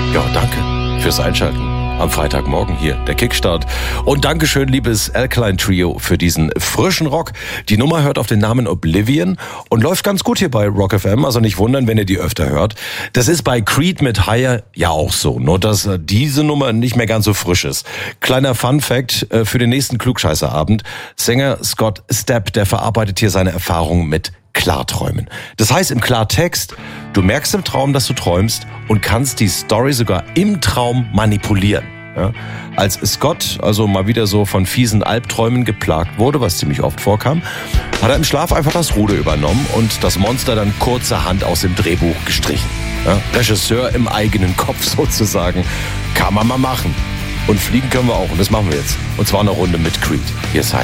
Ja, danke fürs Einschalten. Am Freitagmorgen hier, der Kickstart. Und Dankeschön, liebes Alkaline Trio, für diesen frischen Rock. Die Nummer hört auf den Namen Oblivion und läuft ganz gut hier bei Rock FM. Also nicht wundern, wenn ihr die öfter hört. Das ist bei Creed mit Higher ja auch so. Nur, dass diese Nummer nicht mehr ganz so frisch ist. Kleiner Fun-Fact für den nächsten Klugscheißerabend. Sänger Scott Stapp, der verarbeitet hier seine Erfahrungen mit Klarträumen. Das heißt im Klartext, du merkst im Traum, dass du träumst und kannst die Story sogar im Traum manipulieren. Ja? Als Scott also mal wieder so von fiesen Albträumen geplagt wurde, was ziemlich oft vorkam, hat er im Schlaf einfach das Ruder übernommen und das Monster dann kurzerhand aus dem Drehbuch gestrichen. Ja? Regisseur im eigenen Kopf sozusagen. Kann man mal machen. Und fliegen können wir auch und das machen wir jetzt. Und zwar eine Runde mit Creed. Hier ist